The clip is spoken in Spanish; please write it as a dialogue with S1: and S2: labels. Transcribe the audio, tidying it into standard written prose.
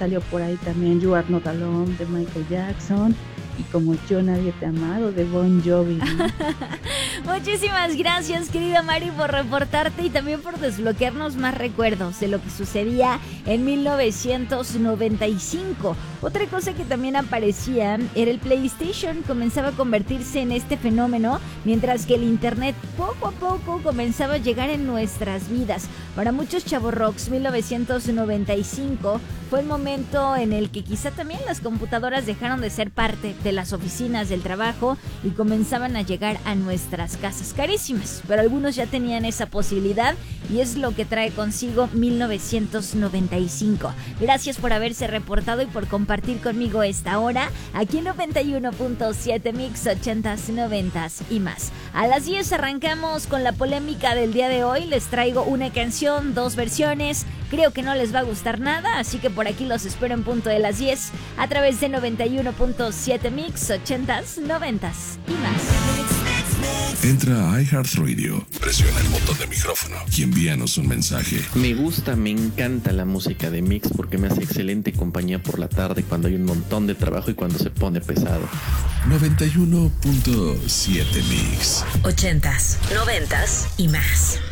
S1: salió por ahí también You Are Not Alone de Michael Jackson y Como Yo Nadie Te ha Amado de Bon Jovi, ¿no?
S2: Muchísimas gracias, querida Mari, por reportarte y también por desbloquearnos más recuerdos de lo que sucedía en 1995. Otra cosa que también aparecía era el PlayStation. Comenzaba a convertirse en este fenómeno, mientras que el internet poco a poco comenzaba a llegar en nuestras vidas. Para muchos chavorrocks, 1995 fue el momento en el que quizá también las computadoras dejaron de ser parte de las oficinas del trabajo y comenzaban a llegar a nuestras casas carísimas, pero algunos ya tenían esa posibilidad y es lo que trae consigo 1995. Gracias por haberse reportado y por compartir conmigo esta hora aquí en 91.7 Mix 80s, 90s y más. A las 10 arrancamos con la polémica del día de hoy. Les traigo una canción, 2 versiones. Creo que no les va a gustar nada, así que por aquí los espero en punto de las 10 a través de 91.7 Mix 80s, 90s y más.
S3: Entra a iHeartRadio, presiona el botón de micrófono y envíanos un mensaje.
S4: Me gusta, me encanta la música de Mix porque me hace excelente compañía por la tarde cuando hay un montón de trabajo y cuando se pone pesado.
S3: 91.7 Mix.
S5: 80s, 90s y más.